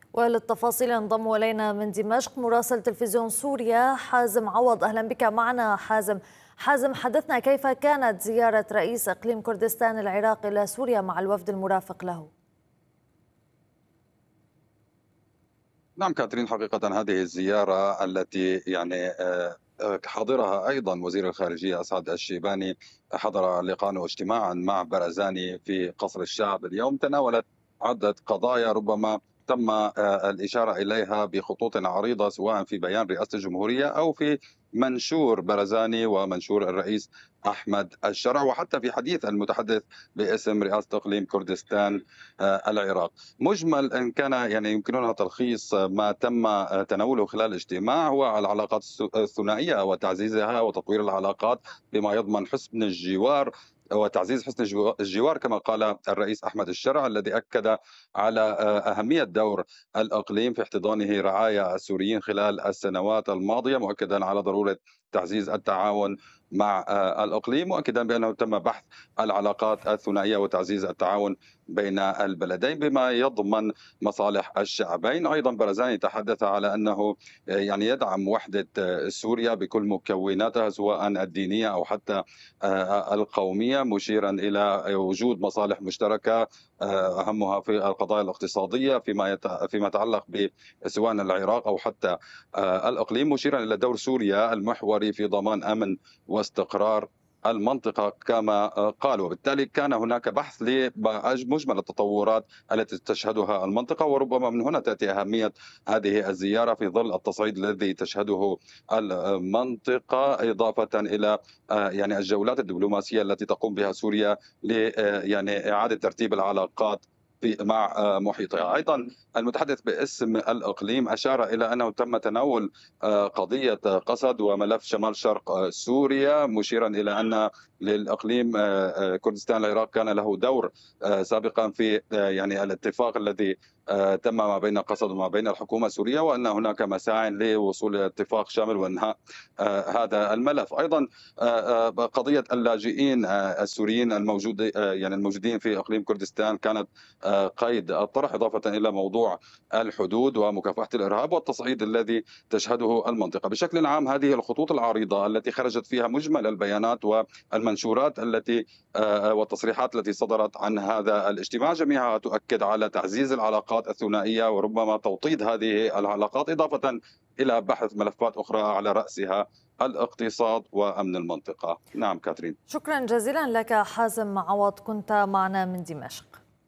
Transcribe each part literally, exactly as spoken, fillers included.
وللتفاصيل انضم إلينا من دمشق مراسل تلفزيون سوريا حازم عوض. أهلا بك معنا حازم. حازم، حدثنا كيف كانت زيارة رئيس إقليم كردستان العراق إلى سوريا مع الوفد المرافق له؟ نعم كاترين، حقيقة هذه الزيارة التي يعني آه، آه، حضرها أيضا وزير الخارجية أسعد الشيباني، حضر لقاء واجتماعا مع برزاني في قصر الشعب اليوم، تناولت عدة قضايا ربما تم آه، الإشارة إليها بخطوط عريضة سواء في بيان رئاسة الجمهورية أو في منشور برزاني ومنشور الرئيس أحمد الشرع، وحتى في حديث المتحدث باسم رئاسة إقليم كردستان آه، العراق. مجمل ان كان يعني يمكننا تلخيص ما تم تناوله خلال الاجتماع هو العلاقات الثنائيه وتعزيزها وتطوير العلاقات بما يضمن حسن الجوار وتعزيز حسن الجوار، كما قال الرئيس احمد الشرع الذي اكد على اهميه دور الاقليم في احتضانه رعايا السوريين خلال السنوات الماضيه، مؤكدا على ضروره تعزيز التعاون مع الاقليم، مؤكدا بانه تم بحث العلاقات الثنائيه وتعزيز التعاون بين البلدين بما يضمن مصالح الشعبين. ايضا برزاني تحدث على انه يعني يدعم وحده سوريا بكل مكوناتها سواء الدينيه او حتى القوميه، مشيرا الى وجود مصالح مشتركه اهمها في القضايا الاقتصاديه فيما فيما يتعلق بسواء العراق او حتى الاقليم، مشيرا الى دور سوريا المحوري في ضمان امن واستقرار المنطقة كما قال. وبالتالي كان هناك بحث لمجمل التطورات التي تشهدها المنطقة، وربما من هنا تأتي أهمية هذه الزيارة في ظل التصعيد الذي تشهده المنطقة، إضافة إلى يعني الجولات الدبلوماسية التي تقوم بها سوريا ل يعني إعادة ترتيب العلاقات في مع محيطها. ايضا المتحدث باسم الاقليم اشار الى انه تم تناول قضيه قسد وملف شمال شرق سوريا، مشيرا الى ان للاقليم كردستان العراق كان له دور سابقا في يعني الاتفاق الذي تم ما بين قسد وما بين الحكومه السوريه، وان هناك مساعي لوصول الى اتفاق شامل وانهاء هذا الملف. ايضا قضيه اللاجئين السوريين الموجود يعني الموجودين في اقليم كردستان كانت قيد الطرح، إضافة إلى موضوع الحدود ومكافحة الإرهاب والتصعيد الذي تشهده المنطقة. بشكل عام هذه الخطوط العريضة التي خرجت فيها مجمل البيانات والمنشورات التي والتصريحات التي صدرت عن هذا الاجتماع جميعها تؤكد على تعزيز العلاقات الثنائية وربما توطيد هذه العلاقات، إضافة إلى بحث ملفات أخرى على رأسها الاقتصاد وأمن المنطقة. نعم كاترين. شكرا جزيلا لك حازم عوض، كنت معنا من دمشق.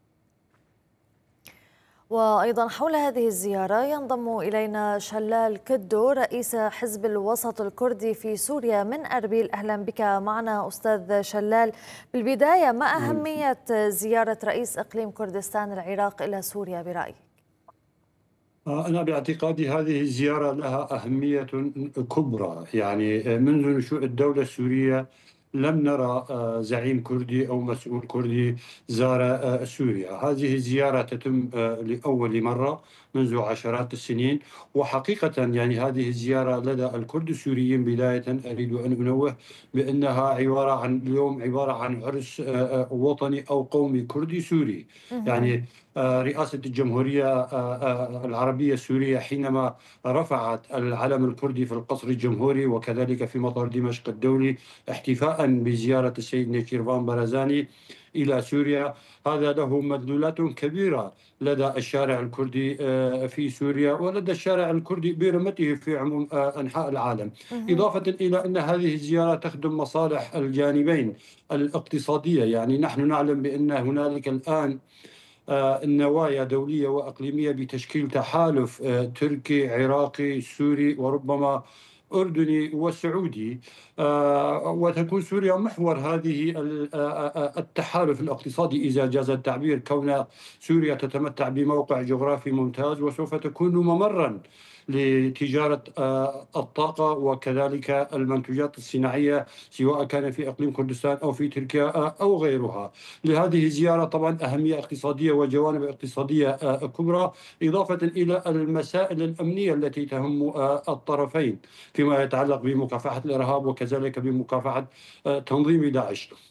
وأيضا حول هذه الزيارة ينضم إلينا شلال كدو رئيس حزب الوسط الكردي في سوريا من أربيل. أهلا بك معنا أستاذ شلال. بالبداية، ما أهمية زيارة رئيس إقليم كردستان العراق إلى سوريا برأيك؟ أنا باعتقادي هذه الزيارة لها أهمية كبرى، يعني منذ نشوء الدولة السورية لم نرى زعيم كردي أو مسؤول كردي زار سوريا. هذه الزيارة تتم لأول مرة منذ عشرات السنين، وحقيقة يعني هذه الزيارة لدى الكرد السوريين بداية أريد أن أنوه بأنها عبارة عن اليوم عبارة عن عرس وطني أو قومي كردي سوري. يعني رئاسة الجمهورية العربية السورية حينما رفعت العلم الكردي في القصر الجمهوري وكذلك في مطار دمشق الدولي احتفاء بزيارة السيد نيشيرفان برزاني إلى سوريا، هذا له مدلولات كبيرة لدى الشارع الكردي في سوريا ولدى الشارع الكردي برمته في عموم أنحاء العالم، إضافة إلى أن هذه الزيارة تخدم مصالح الجانبين الاقتصادية. يعني نحن نعلم بأن هنالك الآن النوايا دولية وأقليمية بتشكيل تحالف تركي عراقي سوري وربما أردني وسعودي، وتكون سوريا محور هذه التحالف الاقتصادي إذا جاز التعبير، كون سوريا تتمتع بموقع جغرافي ممتاز وسوف تكون ممرا لتجارة الطاقة وكذلك المنتوجات الصناعية سواء كان في إقليم كردستان أو في تركيا أو غيرها. لهذه الزيارة طبعا أهمية اقتصادية وجوانب اقتصادية كبرى، إضافة إلى المسائل الأمنية التي تهم الطرفين فيما يتعلق بمكافحة الإرهاب وكذلك بمكافحة تنظيم داعش.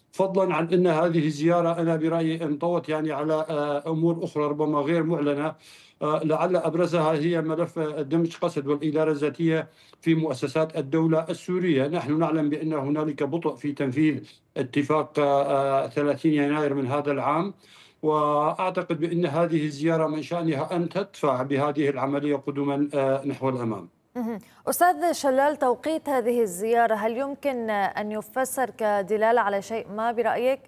فضلا عن أن هذه الزيارة أنا برأيي انطوت يعني على أمور أخرى ربما غير معلنة، لعل أبرزها هي ملف دمج قسد والإدارة الذاتية في مؤسسات الدولة السورية. نحن نعلم بأن هنالك بطء في تنفيذ اتفاق ثلاثين يناير من هذا العام، وأعتقد بأن هذه الزيارة من شأنها أن تدفع بهذه العملية قدما نحو الأمام. أستاذ شلال، توقيت هذه الزيارة هل يمكن أن يفسر كدلالة على شيء ما برأيك؟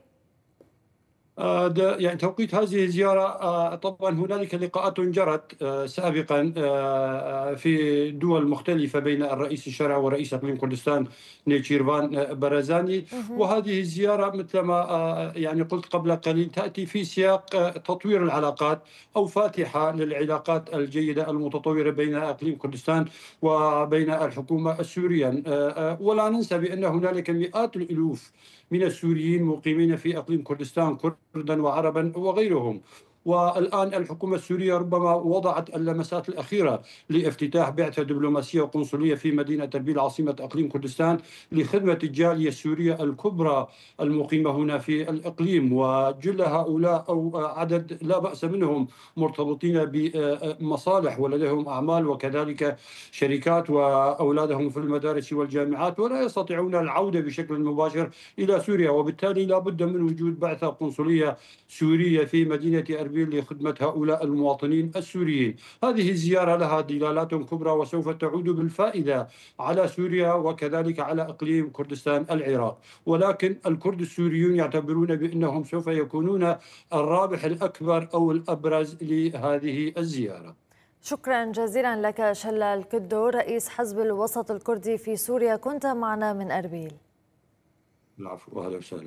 يعني توقيت هذه الزيارة طبعا هنالك لقاءات جرت سابقا في دول مختلفة بين الرئيس الشرعي ورئيس إقليم كردستان نيتشيرفان بارزاني، وهذه الزيارة مثل ما يعني قلت قبل قليل تأتي في سياق تطوير العلاقات أو فاتحة للعلاقات الجيدة المتطورة بين إقليم كردستان وبين الحكومة السورية. ولا ننسى بأن هنالك مئات الألوف من السوريين مقيمين في إقليم كردستان، كردا وعربا وغيرهم. والآن الحكومة السورية ربما وضعت اللمسات الأخيرة لافتتاح بعثة دبلوماسية وقنصلية في مدينة أربيل عاصمة إقليم كردستان لخدمة الجالية السورية الكبرى المقيمة هنا في الإقليم، وجل هؤلاء أو عدد لا بأس منهم مرتبطين بمصالح ولديهم أعمال وكذلك شركات وأولادهم في المدارس والجامعات، ولا يستطيعون العودة بشكل مباشر إلى سوريا، وبالتالي لا بد من وجود بعثة قنصلية سورية في مدينة أربيل لخدمة هؤلاء المواطنين السوريين. هذه الزيارة لها دلالات كبرى وسوف تعود بالفائدة على سوريا وكذلك على إقليم كردستان العراق، ولكن الكرد السوريون يعتبرون بأنهم سوف يكونون الرابح الأكبر أو الأبرز لهذه الزيارة. شكرا جزيلا لك شلال كدو، رئيس حزب الوسط الكردي في سوريا، كنت معنا من أربيل. العفو، أهلا وسهلا.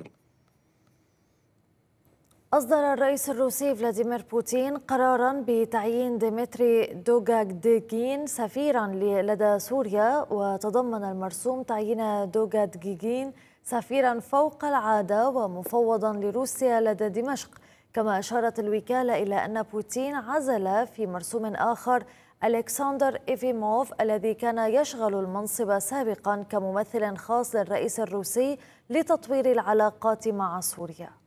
أصدر الرئيس الروسي فلاديمير بوتين قراراً بتعيين ديمتري دوغاديغين سفيراً لدى سوريا، وتضمن المرسوم تعيين دوغاديغين سفيراً فوق العادة ومفوضاً لروسيا لدى دمشق. كما أشارت الوكالة إلى أن بوتين عزل في مرسوم آخر ألكسندر إيفيموف الذي كان يشغل المنصب سابقاً كممثل خاص للرئيس الروسي لتطوير العلاقات مع سوريا.